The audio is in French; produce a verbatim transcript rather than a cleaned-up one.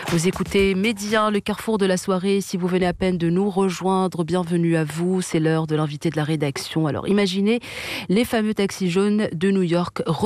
Vous écoutez Média, le carrefour de la soirée. Si vous venez à peine de nous rejoindre, bienvenue à vous. C'est l'heure de l'invité de la rédaction. Alors imaginez les fameux taxis jaunes de New York